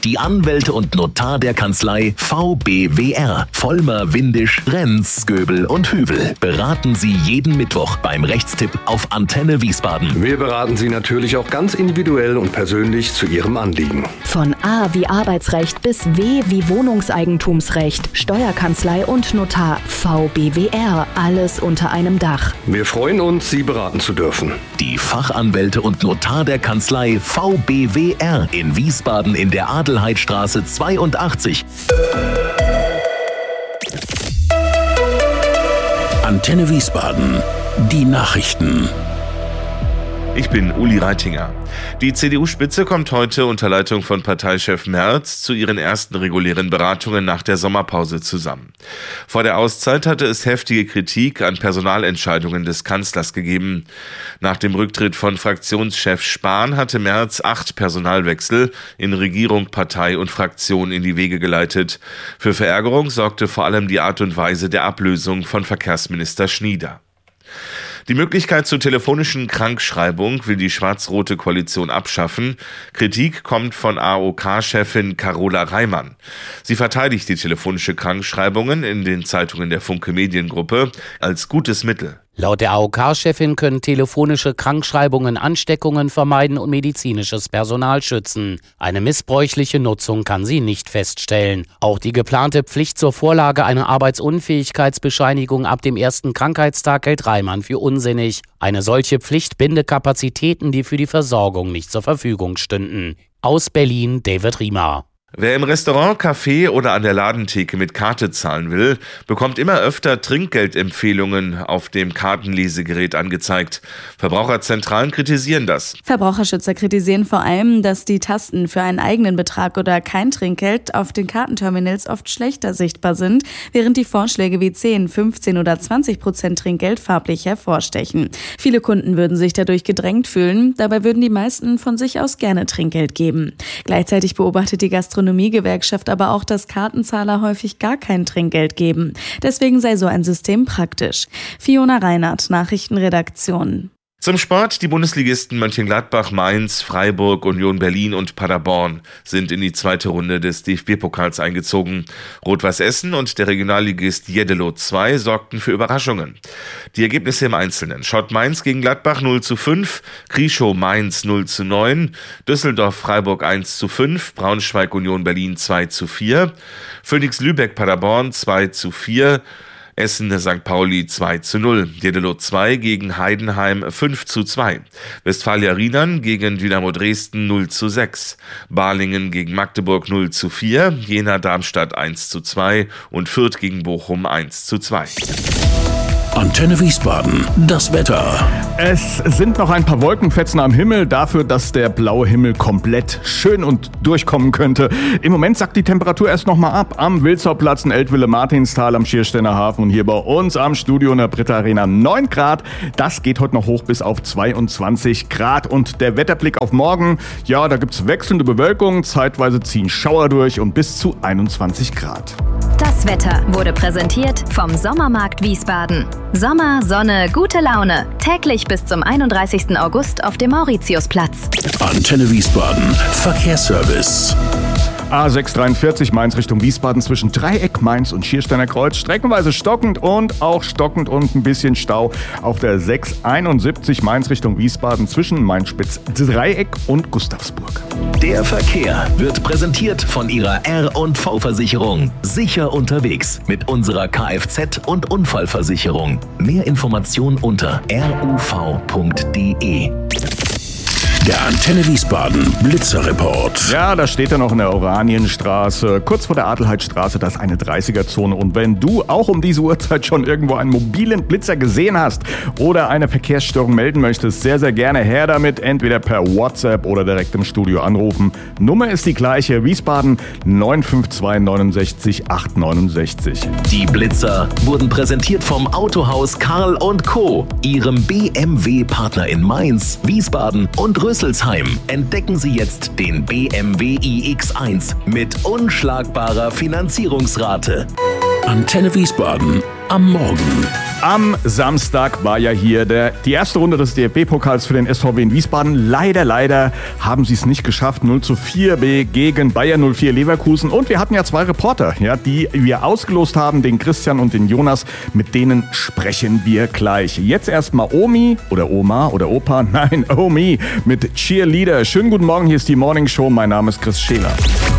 Die Anwälte und Notar der Kanzlei VBWR. Vollmer, Windisch, Renz, Göbel und Hüvel beraten Sie jeden Mittwoch beim Rechtstipp auf Antenne Wiesbaden. Wir beraten Sie natürlich auch ganz individuell und persönlich zu Ihrem Anliegen. Von A wie Arbeitsrecht bis W wie Wohnungseigentumsrecht, Steuerkanzlei und Notar. VBWR. Alles unter einem Dach. Wir freuen uns, Sie beraten zu dürfen. Die Fachanwälte und Notar der Kanzlei VBWR in Wiesbaden in der Adelheidstraße 82. Antenne Wiesbaden. Die Nachrichten. Ich bin Uli Reitinger. Die CDU-Spitze kommt heute unter Leitung von Parteichef Merz zu ihren ersten regulären Beratungen nach der Sommerpause zusammen. Vor der Auszeit hatte es heftige Kritik an Personalentscheidungen des Kanzlers gegeben. Nach dem Rücktritt von Fraktionschef Spahn hatte Merz 8 Personalwechsel in Regierung, Partei und Fraktion in die Wege geleitet. Für Verärgerung sorgte vor allem die Art und Weise der Ablösung von Verkehrsminister Schnieder. Die Möglichkeit zur telefonischen Krankschreibung will die schwarz-rote Koalition abschaffen. Kritik kommt von AOK-Chefin Carola Reimann. Sie verteidigt die telefonische Krankschreibungen in den Zeitungen der Funke Mediengruppe als gutes Mittel. Laut der AOK-Chefin können telefonische Krankschreibungen Ansteckungen vermeiden und medizinisches Personal schützen. Eine missbräuchliche Nutzung kann sie nicht feststellen. Auch die geplante Pflicht zur Vorlage einer Arbeitsunfähigkeitsbescheinigung ab dem ersten Krankheitstag hält Reimann für unsinnig. Eine solche Pflicht binde Kapazitäten, die für die Versorgung nicht zur Verfügung stünden. Aus Berlin, David Riemer. Wer im Restaurant, Café oder an der Ladentheke mit Karte zahlen will, bekommt immer öfter Trinkgeldempfehlungen auf dem Kartenlesegerät angezeigt. Verbraucherzentralen kritisieren das. Verbraucherschützer kritisieren vor allem, dass die Tasten für einen eigenen Betrag oder kein Trinkgeld auf den Kartenterminals oft schlechter sichtbar sind, während die Vorschläge wie 10, 15 oder 20% Trinkgeld farblich hervorstechen. Viele Kunden würden sich dadurch gedrängt fühlen, dabei würden die meisten von sich aus gerne Trinkgeld geben. Gleichzeitig beobachtet die Gastronomiegewerkschaft aber auch, dass Kartenzahler häufig gar kein Trinkgeld geben. Deswegen sei so ein System praktisch. Fiona Reinhardt, Nachrichtenredaktion. Zum Sport: Die Bundesligisten Mönchengladbach, Mainz, Freiburg, Union Berlin und Paderborn sind in die zweite Runde des DFB-Pokals eingezogen. Rot-Weiß Essen und der Regionalligist Jeddelo 2 sorgten für Überraschungen. Die Ergebnisse im Einzelnen: Schott Mainz gegen Gladbach 0:5, Krieschow Mainz 0:9, Düsseldorf Freiburg 1:5, Braunschweig Union Berlin 2:4, Phoenix Lübeck Paderborn 2:4, Essen St. Pauli 2:0, Jeddelo 2 gegen Heidenheim 5:2, Westfalia Riedern gegen Dynamo Dresden 0:6, Balingen gegen Magdeburg 0:4, Jena Darmstadt 1:2 und Fürth gegen Bochum 1:2. Antenne Wiesbaden. Das Wetter. Es sind noch ein paar Wolkenfetzen am Himmel, dafür, dass der blaue Himmel komplett schön und durchkommen könnte. Im Moment sackt die Temperatur erst noch mal ab. Am Wilzerplatz in Eltville-Martinsthal am Schiersteiner Hafen und hier bei uns am Studio in der Britta Arena 9 Grad. Das geht heute noch hoch bis auf 22 Grad. Und der Wetterblick auf morgen, ja, da gibt's wechselnde Bewölkung, zeitweise ziehen Schauer durch und bis zu 21 Grad. Das Wetter wurde präsentiert vom Sommermarkt Wiesbaden. Sommer, Sonne, gute Laune. Täglich bis zum 31. August auf dem Mauritiusplatz. Antenne Wiesbaden. Verkehrsservice. A643 Mainz Richtung Wiesbaden zwischen Dreieck, Mainz und Schiersteiner Kreuz. Streckenweise stockend und ein bisschen Stau auf der 671 Mainz Richtung Wiesbaden zwischen Mainz-Spitz Dreieck und Gustavsburg. Der Verkehr wird präsentiert von Ihrer R&V-Versicherung. Sicher unterwegs mit unserer Kfz- und Unfallversicherung. Mehr Informationen unter ruv.de. Der Antenne Wiesbaden Blitzerreport. Ja, da steht er noch in der Oranienstraße, kurz vor der Adelheidstraße, das ist eine 30er-Zone. Und wenn du auch um diese Uhrzeit schon irgendwo einen mobilen Blitzer gesehen hast oder eine Verkehrsstörung melden möchtest, sehr, sehr gerne her damit, entweder per WhatsApp oder direkt im Studio anrufen. Nummer ist die gleiche, Wiesbaden 952 69 869. Die Blitzer wurden präsentiert vom Autohaus Karl & Co., Ihrem BMW-Partner in Mainz, Wiesbaden und Rüsselsheim. Entdecken Sie jetzt den BMW iX1 mit unschlagbarer Finanzierungsrate. Antenne Wiesbaden am Morgen. Am Samstag war ja hier die erste Runde des DFB-Pokals für den SVW in Wiesbaden. Leider haben sie es nicht geschafft. 0:4 gegen Bayer 04 Leverkusen. Und wir hatten ja 2 Reporter, die wir ausgelost haben, den Christian und den Jonas. Mit denen sprechen wir gleich. Jetzt erstmal Omi oder Oma oder Opa. Nein, Omi mit Cheerleader. Schönen guten Morgen, hier ist die Morning Show. Mein Name ist Chris Scheler.